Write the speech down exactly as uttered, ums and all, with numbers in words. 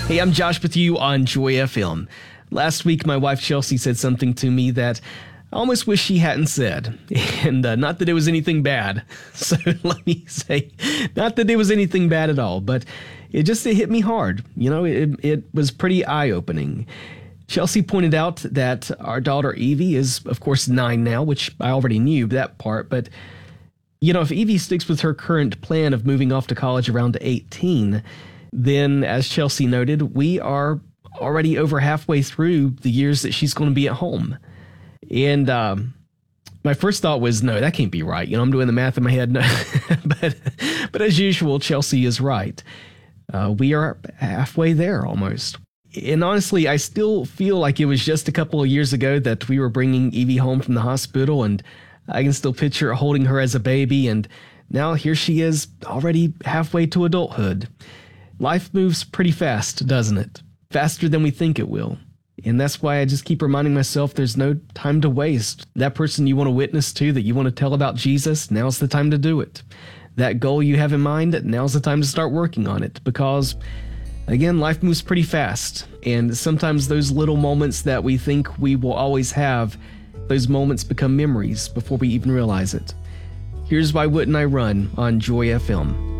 Hey, I'm Josh with you on Joy F M. Last week, my wife Chelsea said something to me that I almost wish she hadn't said. And uh, not that it was anything bad. So let me say, not that it was anything bad at all, but it just it hit me hard. You know, it, it was pretty eye-opening. Chelsea pointed out that our daughter Evie is, of course, nine now, which I already knew that part. But, you know, if Evie sticks with her current plan of moving off to college around eighteen, then, as Chelsea noted, we are already over halfway through the years that she's going to be at home. And um, my first thought was, no, that can't be right. You know, I'm doing the math in my head. No. but, but as usual, Chelsea is right. Uh, we are halfway there almost. And honestly, I still feel like it was just a couple of years ago that we were bringing Evie home from the hospital, and I can still picture holding her as a baby. And now here she is already halfway to adulthood. Life moves pretty fast, doesn't it? Faster than we think it will. And that's why I just keep reminding myself there's no time to waste. That person you want to witness to, that you want to tell about Jesus, now's the time to do it. That goal you have in mind, now's the time to start working on it. Because, again, life moves pretty fast. And sometimes those little moments that we think we will always have, those moments become memories before we even realize it. Here's Why Wouldn't I Run on Joy F M.